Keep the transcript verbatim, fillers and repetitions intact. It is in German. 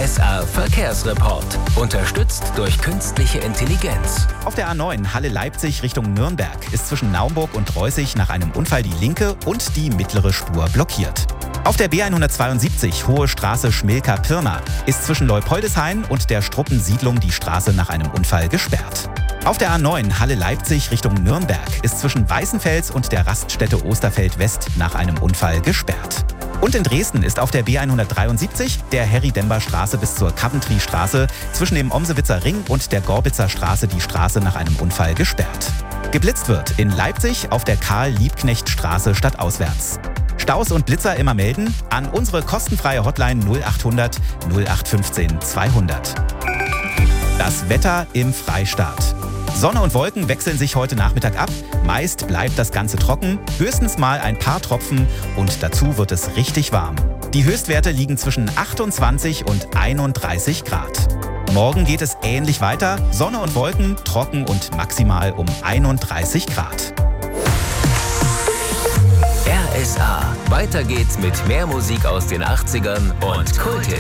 S R Verkehrsreport. Unterstützt durch künstliche Intelligenz. Auf der A neun Halle Leipzig Richtung Nürnberg ist zwischen Naumburg und Reußig nach einem Unfall die linke und die mittlere Spur blockiert. Auf der B hundertzweiundsiebzig Hohe Straße Schmilka-Pirna ist zwischen Leupoldeshain und der Struppensiedlung die Straße nach einem Unfall gesperrt. Auf der A neun Halle Leipzig Richtung Nürnberg ist zwischen Weißenfels und der Raststätte Osterfeld West nach einem Unfall gesperrt. Und in Dresden ist auf der B hundertdreiundsiebzig der Harry-Dember-Straße bis zur Coventry-Straße zwischen dem Omsewitzer Ring und der Gorbitzer Straße die Straße nach einem Unfall gesperrt. Geblitzt wird in Leipzig auf der Karl-Liebknecht-Straße stadtauswärts. Staus und Blitzer immer melden an unsere kostenfreie Hotline null achthundert null acht fünfzehn zweihundert. Das Wetter im Freistaat. Sonne und Wolken wechseln sich heute Nachmittag ab. Meist bleibt das Ganze trocken, höchstens mal ein paar Tropfen und dazu wird es richtig warm. Die Höchstwerte liegen zwischen achtundzwanzig und einunddreißig Grad. Morgen geht es ähnlich weiter. Sonne und Wolken, trocken und maximal um einunddreißig Grad. R S A. Weiter geht's mit mehr Musik aus den achtzigern und Kult.